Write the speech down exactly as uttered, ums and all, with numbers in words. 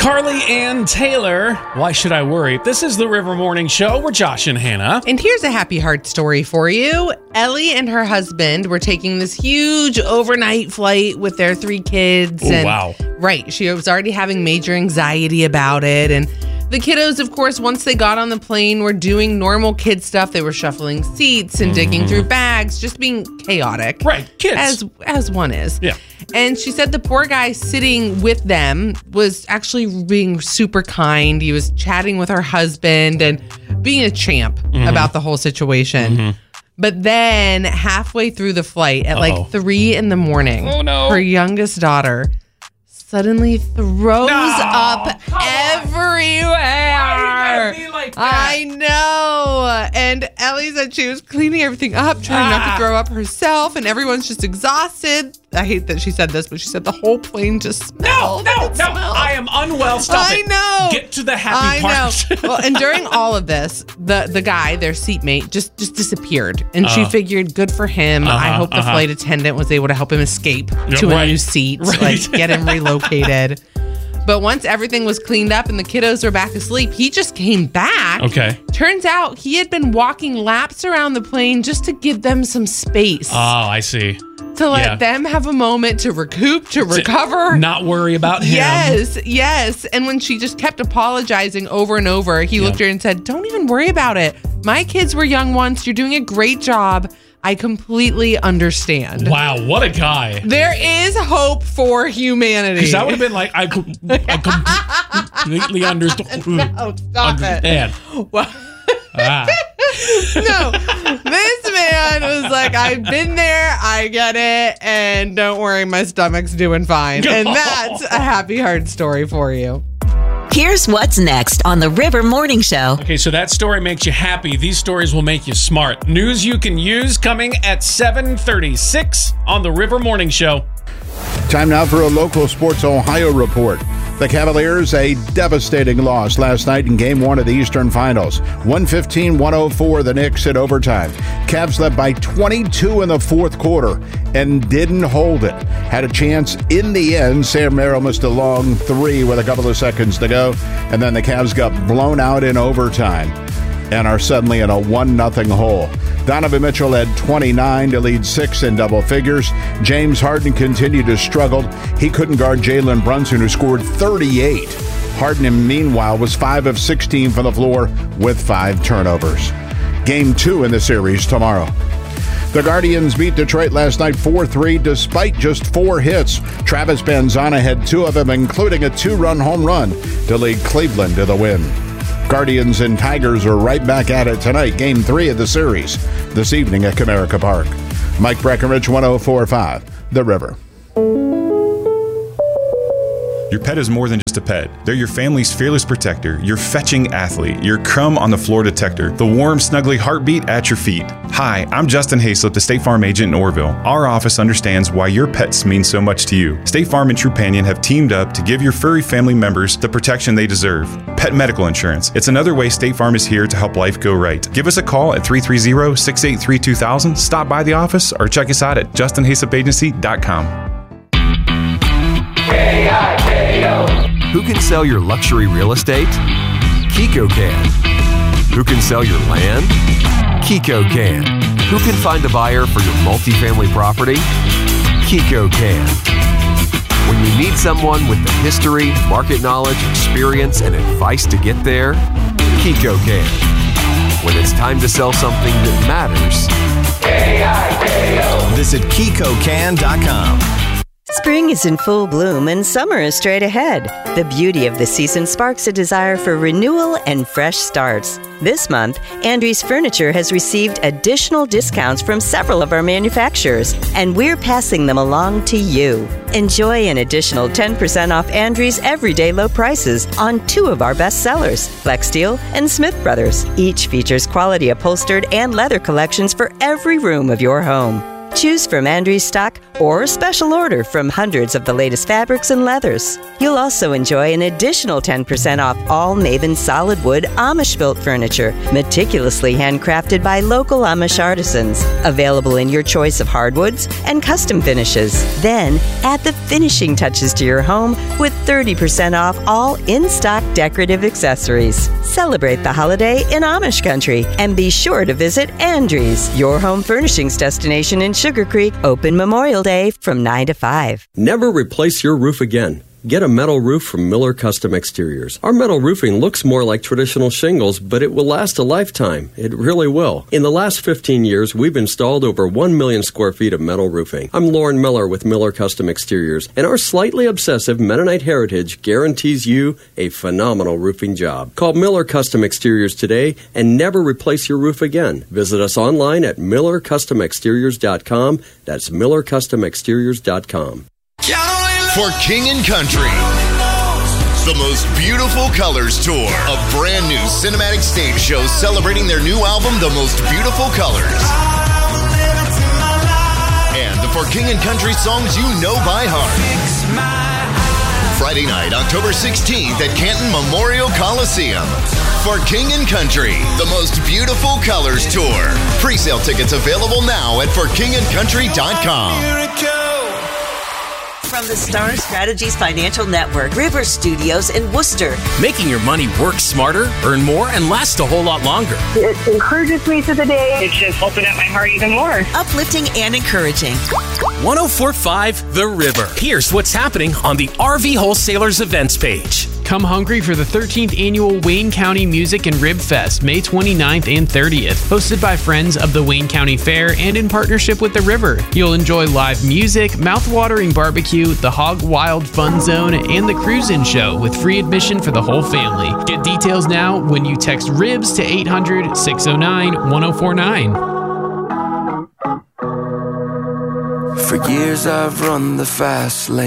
Carly Ann Taylor, why should I worry? This is the River Morning Show. We're Josh and Hannah. And here's a happy heart story for you. Ellie and her husband were taking this huge overnight flight with their three kids. Oh, and, wow. Right. She was already having major anxiety about it. And the kiddos, of course, once they got on the plane, were doing normal kid stuff. They were shuffling seats and mm. digging through bags, just being chaotic. Right. Kids. As, as one is. Yeah. And she said the poor guy sitting with them was actually being super kind. He was chatting with her husband and being a champ mm-hmm. about the whole situation. Mm-hmm. But then halfway through the flight at Uh-oh. like three in the morning, oh, no. her youngest daughter suddenly throws no, up everywhere. Why do you gotta be like that? I know. And Ellie said she was cleaning everything up, trying ah. not to throw up herself, and everyone's just exhausted. I hate that she said this, but she said the whole plane just smelled. No, no, no. Smelled. I am unwell. Stop I it. know. Get to the happy I part. know. Well, and during all of this, the, the guy, their seatmate, just, just disappeared. And uh, she figured, good for him. Uh-huh, I hope the uh-huh. flight attendant was able to help him escape Yeah, to right. a new seat, Right. like get him relocated. But once everything was cleaned up and the kiddos were back asleep, he just came back. Okay. Turns out he had been walking laps around the plane just to give them some space. Oh, I see. To let yeah. them have a moment to recoup, to recover. Not worry about him. Yes, yes. And when she just kept apologizing over and over, he yeah. looked at her and said, don't even worry about it. My kids were young once. You're doing a great job. I completely understand. Wow, what a guy. There is hope for humanity. Because that would have been like, I, I completely understand. No, stop understand. it. Well, ah. No, this man was like, I've been there, I get it, and don't worry, my stomach's doing fine. And that's a happy heart story for you. Here's what's next on the River Morning Show. Okay, so that story makes you happy. These stories will make you smart. News you can use coming at seven thirty-six on the River Morning Show. Time now for a local Sports Ohio report. The Cavaliers, a devastating loss last night in Game one of the Eastern Finals. one fifteen to one oh four, the Knicks at overtime. Cavs led by twenty-two in the fourth quarter and didn't hold it. Had a chance in the end. Sam Merrill missed a long three with a couple of seconds to go. And then the Cavs got blown out in overtime and are suddenly in a one nothing hole. Donovan Mitchell had twenty-nine to lead six in double figures. James Harden continued to struggle. He couldn't guard Jalen Brunson, who scored thirty-eight. Harden, meanwhile, was five of sixteen from the floor with five turnovers. Game two in the series tomorrow. The Guardians beat Detroit last night four three despite just four hits. Travis Banzana had two of them, including a two-run home run to lead Cleveland to the win. Guardians and Tigers are right back at it tonight, game three of the series, this evening at Comerica Park. Mike Breckenridge, one oh four point five, The River. Your pet is more than just a pet. They're your family's fearless protector, your fetching athlete, your crumb on the floor detector, the warm, snuggly heartbeat at your feet. Hi, I'm Justin Hayslip, the State Farm agent in Orrville. Our office understands why your pets mean so much to you. State Farm and Trupanion have teamed up to give your furry family members the protection they deserve. Pet medical insurance. It's another way State Farm is here to help life go right. Give us a call at three three zero, six eight three, two thousand, stop by the office, or check us out at justin hayslip agency dot com. K I K O. Who can sell your luxury real estate? Kiko can. Who can sell your land? Kiko can. Who can find a buyer for your multifamily property? Kiko can. When you need someone with the history, market knowledge, experience, and advice to get there, Kiko can. When it's time to sell something that matters, K I K O. Visit kiko can dot com. Spring is in full bloom and summer is straight ahead. The beauty of the season sparks a desire for renewal and fresh starts. This month, Andrews Furniture has received additional discounts from several of our manufacturers, and we're passing them along to you. Enjoy an additional ten percent off Andrews' everyday low prices on two of our best sellers, Flexsteel and Smith Brothers. Each features quality upholstered and leather collections for every room of your home. Choose from Andrews stock or special order from hundreds of the latest fabrics and leathers. You'll also enjoy an additional ten percent off all Maven solid wood Amish-built furniture, meticulously handcrafted by local Amish artisans. Available in your choice of hardwoods and custom finishes. Then, add the finishing touches to your home with thirty percent off all in-stock decorative accessories. Celebrate the holiday in Amish country and be sure to visit Andrews, your home furnishings destination in Sugar Creek, open Memorial Day from nine to five. Never replace your roof again. Get a metal roof from Miller Custom Exteriors. Our metal roofing looks more like traditional shingles, but it will last a lifetime. It really will. In the last fifteen years, we've installed over one million square feet of metal roofing. I'm Lauren Miller with Miller Custom Exteriors, and our slightly obsessive Mennonite heritage guarantees you a phenomenal roofing job. Call Miller Custom Exteriors today and never replace your roof again. Visit us online at miller custom exteriors dot com. That's miller custom exteriors dot com. For King and Country, the most beautiful colors tour, a brand new cinematic stage show celebrating their new album, The Most Beautiful Colors. And the For King and Country songs you know by heart. Friday night, October sixteenth at Canton Memorial Coliseum. For King and Country, the most beautiful colors tour. Pre-sale tickets available now at for king and country dot com. From the Star Strategies Financial Network, River Studios in Worcester. Making your money work smarter, earn more, and last a whole lot longer. It encourages me through the day. It just opened up my heart even more. Uplifting and encouraging. one oh four point five The River. Here's what's happening on the R V Wholesalers events page. Come hungry for the thirteenth Annual Wayne County Music and Rib Fest, May twenty-ninth and thirtieth, hosted by Friends of the Wayne County Fair and in partnership with The River. You'll enjoy live music, mouth-watering barbecue, the Hog Wild Fun Zone, and the Cruisin' Show with free admission for the whole family. Get details now when you text RIBS to eight hundred, six oh nine, one oh four nine. For years I've run the fast lane.